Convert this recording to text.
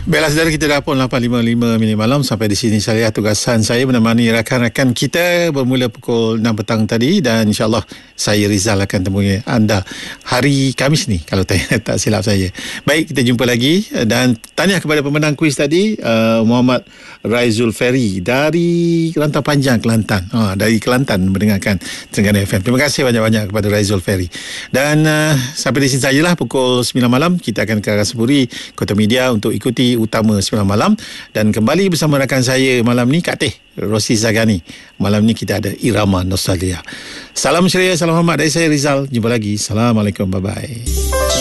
Baiklah saudara, kita dah pun 8.55 minit malam. Sampai di sini saya tugasan saya menemani rakan-rakan kita bermula pukul 6 petang tadi. Dan insyaAllah saya Rizal akan temui anda hari Khamis ni kalau tak silap saya. Baik, kita jumpa lagi. Dan tahniah kepada pemenang kuis tadi, Muhammad Raizul Ferry dari Rantau Panjang, Kelantan. Dari Kelantan mendengarkan Terengganu FM. Terima kasih banyak-banyak kepada Raizul Ferry. Dan sampai di sini sajalah pukul 9 malam. Kita akan ke Rasburi Kota Media untuk ikuti utama 9 malam. Dan kembali bersama rakan saya malam ni, Kak Teh Rosi Zagani. Malam ni kita ada Irama Nostalgia. Salam ceria, salam hormat dari saya Rizal. Jumpa lagi. Assalamualaikum, bye-bye.